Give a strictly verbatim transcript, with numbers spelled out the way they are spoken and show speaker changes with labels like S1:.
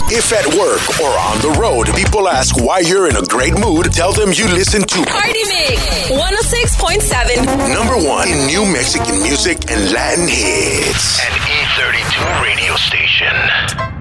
S1: If at work or on the road, people ask why you're in a great mood, tell them you listen to
S2: Party Mix one oh six point seven.
S1: Number one in new Mexican music and Latin hits.
S3: An E thirty-two radio station.